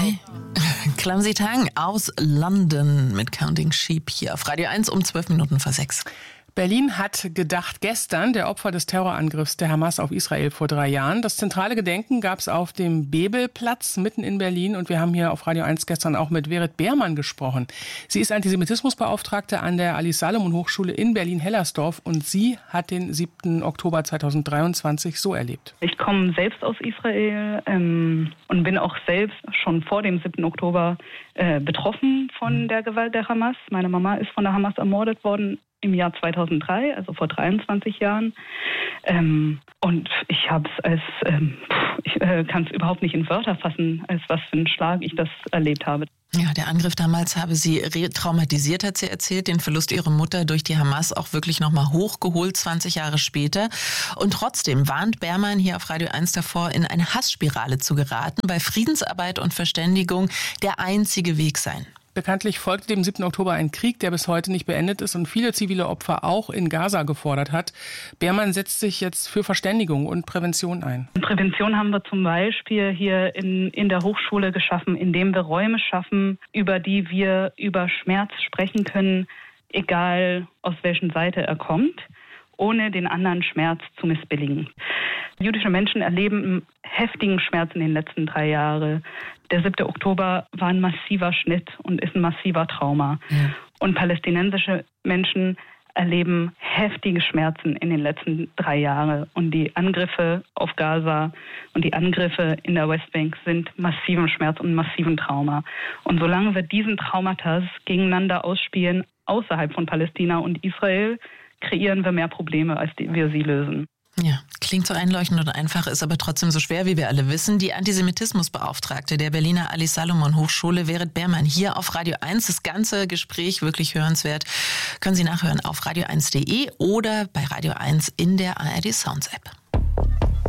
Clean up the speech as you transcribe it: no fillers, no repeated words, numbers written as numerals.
Hi. Clumsy Tang aus London mit Counting Sheep hier auf Radio 1 um 6:12. Berlin hat gedacht gestern der Opfer des Terrorangriffs der Hamas auf Israel vor 3 Jahren. Das zentrale Gedenken gab es auf dem Bebelplatz mitten in Berlin. Und wir haben hier auf Radio 1 gestern auch mit Verit Beermann gesprochen. Sie ist Antisemitismusbeauftragte an der Alice-Salomon-Hochschule in Berlin-Hellersdorf. Und sie hat den 7. Oktober 2023 so erlebt. Ich komme selbst aus Israel und bin auch selbst schon vor dem 7. Oktober betroffen von der Gewalt der Hamas. Meine Mama ist von der Hamas ermordet worden im Jahr 2003, also vor 23 Jahren. Und ich habe es ich kann es überhaupt nicht in Wörter fassen, als was für ein Schlag ich das erlebt habe. Ja, der Angriff damals habe sie retraumatisiert, hat sie erzählt, den Verlust ihrer Mutter durch die Hamas auch wirklich nochmal hochgeholt, 20 Jahre später. Und trotzdem warnt Beermann hier auf Radio 1 davor, in eine Hassspirale zu geraten, weil Friedensarbeit und Verständigung der einzige Weg seien. Bekanntlich folgte dem 7. Oktober ein Krieg, der bis heute nicht beendet ist und viele zivile Opfer auch in Gaza gefordert hat. Beermann setzt sich jetzt für Verständigung und Prävention ein. Prävention haben wir zum Beispiel hier in der Hochschule geschaffen, indem wir Räume schaffen, über die wir über Schmerz sprechen können, egal aus welchen Seite er kommt, ohne den anderen Schmerz zu missbilligen. Jüdische Menschen erleben heftigen Schmerz in den letzten 3 Jahren. Der 7. Oktober war ein massiver Schnitt und ist ein massiver Trauma. Ja. Und palästinensische Menschen erleben heftige Schmerzen in den letzten 3 Jahren. Und die Angriffe auf Gaza und die Angriffe in der Westbank sind massiven Schmerz und massiven Trauma. Und solange wir diesen Traumata gegeneinander ausspielen, außerhalb von Palästina und Israel, kreieren wir mehr Probleme, als wir sie lösen. Ja, klingt so einleuchtend und einfach, ist aber trotzdem so schwer, wie wir alle wissen. Die Antisemitismusbeauftragte der Berliner Alice-Salomon-Hochschule, Verit Beermann, hier auf Radio 1. Das ganze Gespräch wirklich hörenswert. Können Sie nachhören auf radio1.de oder bei Radio 1 in der ARD Sounds App.